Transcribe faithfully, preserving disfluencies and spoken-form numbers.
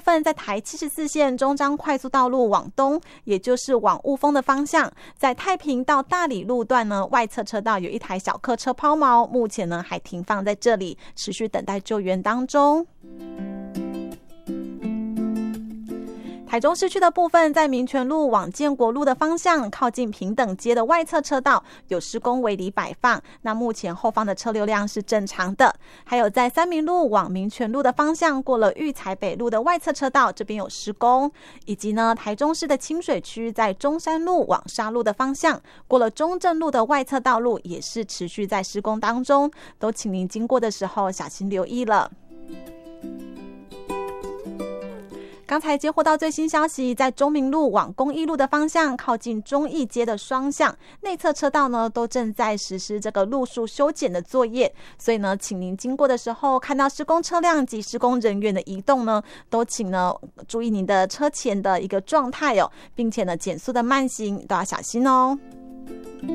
分，在台七十四线中彰快速道路往东，也就是往雾峰的方向，在太平到大里路段呢，外侧车道有一台小客车抛锚，目前呢还停放在这里，持续等待救援当中。台中市区的部分，在民权路往建国路的方向，靠近平等街的外侧车道有施工围篱摆放，那目前后方的车流量是正常的。还有在三民路往民权路的方向，过了育才北路的外侧车道，这边有施工，以及呢台中市的清水区在中山路往沙路的方向，过了中正路的外侧道路也是持续在施工当中，都请您经过的时候小心留意了。刚才接获到最新消息，在中明路往公益路的方向，靠近忠义街的双向内侧车道呢，都正在实施这个路树修剪的作业，所以呢，请您经过的时候，看到施工车辆及施工人员的移动呢，都请呢注意您的车前的一个状态哦，并且呢，减速的慢行都要小心哦。